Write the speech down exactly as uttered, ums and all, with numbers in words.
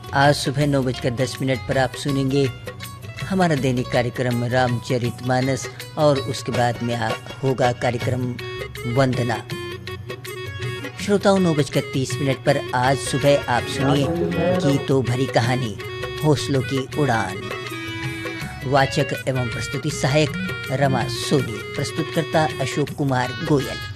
आज सुबह नौ बजकर दस मिनट पर आप सुनेंगे हमारा दैनिक कार्यक्रम रामचरितमानस और उसके बाद में होगा कार्यक्रम वंदना। श्रोताओं, नौ बजकर तीस मिनट पर आज सुबह आप सुनिए गीतों भरी कहानी हौसलों की उड़ान। वाचक एवं प्रस्तुति सहायक रमा सोनी, प्रस्तुतकर्ता अशोक कुमार गोयल।